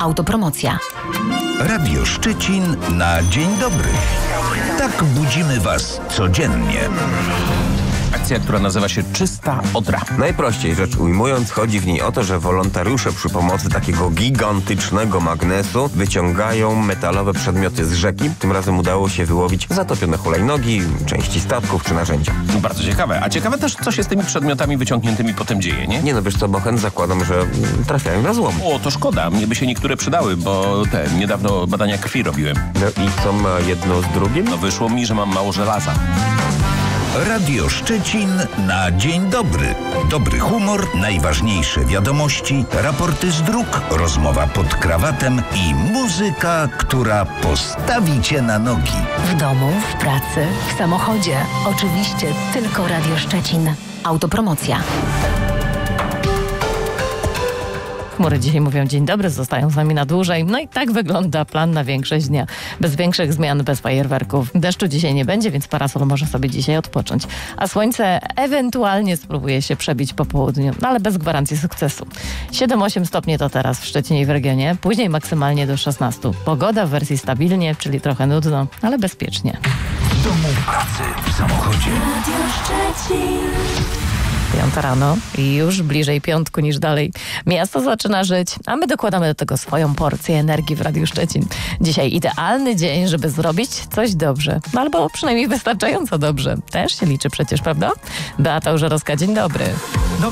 Autopromocja. Radio Szczecin na dzień dobry. Tak budzimy Was codziennie. Akcja, która nazywa się Czysta Odra. Najprościej rzecz ujmując, chodzi w niej o to, że wolontariusze przy pomocy takiego gigantycznego magnesu wyciągają metalowe przedmioty z rzeki. Tym razem udało się wyłowić zatopione hulajnogi, części statków czy narzędzia. Bardzo ciekawe. A ciekawe też, co się z tymi przedmiotami wyciągniętymi potem dzieje, nie? Nie no, wiesz co, Bochen, zakładam, że trafiają na złom. O, to szkoda. Mnie by się niektóre przydały, bo niedawno badania krwi robiłem. No i co ma jedno z drugim? No wyszło mi, że mam mało żelaza. Radio Szczecin na dzień dobry. Dobry humor, najważniejsze wiadomości, raporty z dróg, rozmowa pod krawatem i muzyka, która postawi Cię na nogi. W domu, w pracy, w samochodzie. Oczywiście tylko Radio Szczecin. Autopromocja. Chmury dzisiaj mówią dzień dobry, zostają z nami na dłużej. No i tak wygląda plan na większość dnia. Bez większych zmian, bez fajerwerków. Deszczu dzisiaj nie będzie, więc parasol może sobie dzisiaj odpocząć. A słońce ewentualnie spróbuje się przebić po południu, no ale bez gwarancji sukcesu. 7-8 stopni to teraz w Szczecinie i w regionie, później maksymalnie do 16. Pogoda w wersji stabilnie, czyli trochę nudno, ale bezpiecznie. W domu, w pracy, w samochodzie. Radio Szczecin. 5 rano i już bliżej piątku niż dalej. Miasto zaczyna żyć, a my dokładamy do tego swoją porcję energii w Radiu Szczecin. Dzisiaj idealny dzień, żeby zrobić coś dobrze. No albo przynajmniej wystarczająco dobrze. Też się liczy przecież, prawda? Beata Użerowska, dzień dobry. No